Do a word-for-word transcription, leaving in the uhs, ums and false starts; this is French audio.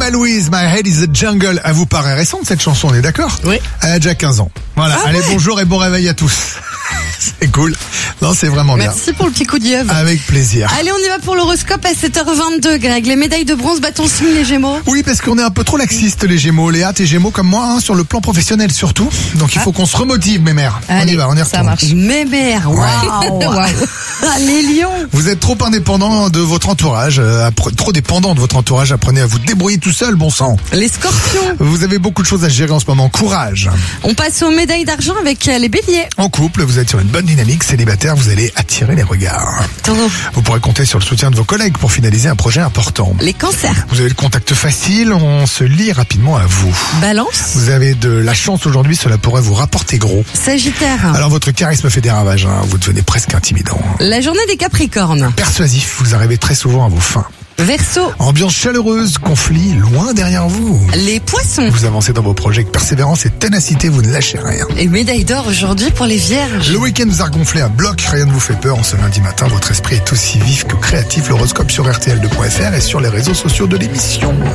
Thelma Louise, My Head is a Jungle. Elle vous paraît récente cette chanson, on est d'accord? Oui. Elle a déjà quinze ans. Voilà, Ah allez, ouais. bonjour et bon réveil à tous. C'est cool. Non, c'est vraiment bien. Merci pour le petit coup d'œil. Avec plaisir. Allez, on y va pour l'horoscope à sept heures vingt-deux, Greg. Les médailles de bronze, bâton signe les Gémeaux. Oui, parce qu'on est un peu trop laxiste, les Gémeaux. Léa, t'es Gémeaux comme moi, hein, sur le plan professionnel surtout. Donc il faut qu'on se remotive, mes mères. On Allez, y va, on y retourne. ça marche. Mes mères, waouh. Ah, les lions. Vous êtes trop indépendant de votre entourage, euh, appre- trop dépendant de votre entourage. Apprenez à vous débrouiller tout seul, bon sang. Les scorpions. Vous avez beaucoup de choses à gérer en ce moment. Courage. On passe aux médailles d'argent avec euh, les béliers. En couple, vous êtes sur une bonne dynamique. Célibataire, vous allez attirer les regards. Taureau. Vous pourrez compter sur le soutien de vos collègues pour finaliser un projet important. Les cancers. Vous avez le contact facile, on se lie rapidement à vous. Balance. Vous avez de la chance aujourd'hui, cela pourrait vous rapporter gros. Sagittaire. Alors votre charisme fait des ravages, hein, vous devenez presque intimidant. La journée des capricornes. Persuasif, vous arrivez très souvent à vos fins. Verseau. Ambiance chaleureuse, conflit loin derrière vous. Les poissons. Vous avancez dans vos projets avec persévérance et ténacité, vous ne lâchez rien. Et médaille d'or aujourd'hui pour les vierges. Le week-end vous a gonflé à bloc, rien ne vous fait peur. En ce lundi matin, votre esprit est aussi vif que créatif. L'horoscope sur R T L deux point F R et sur les réseaux sociaux de l'émission.